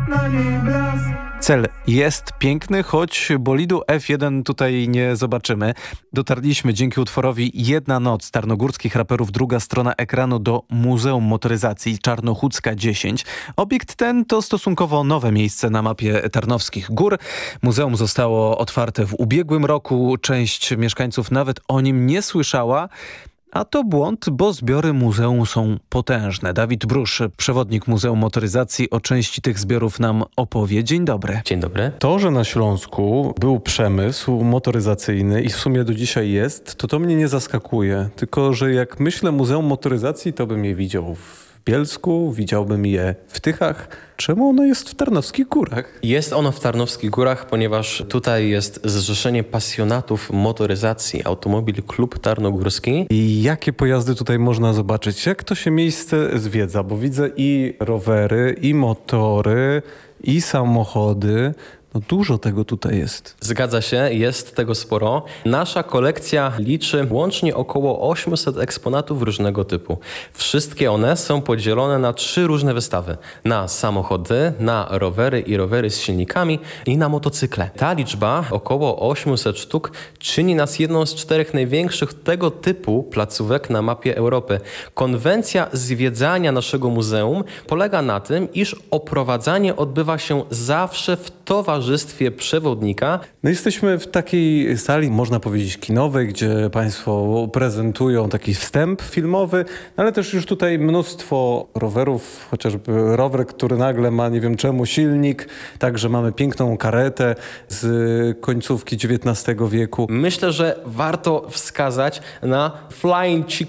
na niej blask. Cel jest piękny, choć bolidu F1 tutaj nie zobaczymy. Dotarliśmy dzięki utworowi Jedna noc tarnogórskich raperów, druga strona ekranu, do Muzeum Motoryzacji Czarnochódzka 10. Obiekt ten to stosunkowo nowe miejsce na mapie Tarnowskich Gór. Muzeum zostało otwarte w ubiegłym roku. Część mieszkańców nawet o nim nie słyszała. A to błąd, bo zbiory muzeum są potężne. Dawid Brusz, przewodnik Muzeum Motoryzacji, o części tych zbiorów nam opowie. Dzień dobry. Dzień dobry. To, że na Śląsku był przemysł motoryzacyjny i w sumie do dzisiaj jest, to mnie nie zaskakuje. Tylko, że jak myślę Muzeum Motoryzacji, to bym je widział w Bielsku, widziałbym je w Tychach. Czemu ono jest w Tarnowskich Górach? Jest ono w Tarnowskich Górach, ponieważ tutaj jest zrzeszenie pasjonatów motoryzacji, Automobil Klub Tarnogórski. I jakie pojazdy tutaj można zobaczyć? Jak to się miejsce zwiedza? Bo widzę i rowery, i motory, i samochody. No dużo tego tutaj jest. Zgadza się, jest tego sporo. Nasza kolekcja liczy łącznie około 800 eksponatów różnego typu. Wszystkie one są podzielone na 3 różne wystawy. Na samochody, na rowery i rowery z silnikami i na motocykle. Ta liczba, około 800 sztuk, czyni nas jedną z 4 największych tego typu placówek na mapie Europy. Konwencja zwiedzania naszego muzeum polega na tym, iż oprowadzanie odbywa się zawsze w towarzystwie przewodnika. No jesteśmy w takiej sali, można powiedzieć kinowej, gdzie Państwo prezentują taki wstęp filmowy, ale też już tutaj mnóstwo rowerów, chociażby rower, który nagle ma nie wiem czemu silnik, także mamy piękną karetę z końcówki XIX wieku. Myślę, że warto wskazać na Flying